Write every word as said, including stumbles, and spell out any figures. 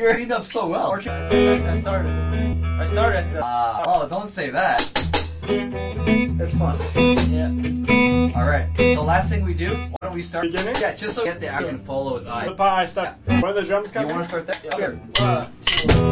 You cleaned up so well. I started. I started. I started. I started. Uh, oh, don't say that. It's fun. Yeah. Alright, so last thing we do, why don't we start? Beginning? Yeah, just so we get the actor and follow his eye. The pie stuff. When the drums You come want to in? start that? Yeah. Sure. One, two.